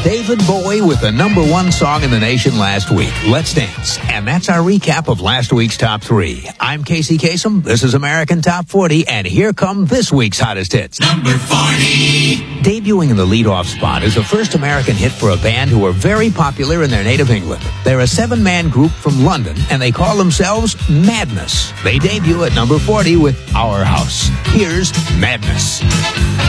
David Bowie with the #1 song in the nation last week, Let's Dance. And that's our recap of last week's Top 3. I'm Casey Kasem, this is American Top 40, and here come this week's hottest hits. Number 40. Debuting in the leadoff spot is the first American hit for a band who are very popular in their native England. They're a 7-man group from London, and they call themselves Madness. They debut at number 40 with Our House. Here's Madness.